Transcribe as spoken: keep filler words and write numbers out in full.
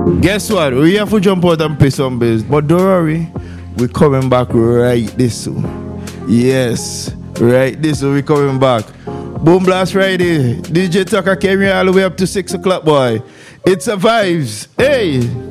Guess what? We have to jump out and pay some bills. But don't worry, we're coming back right this soon. Yes, right this soon, we're coming back. Boom Blast Friday. D J Tucker came here all the way up to six o'clock, boy. It's a vibes. Hey!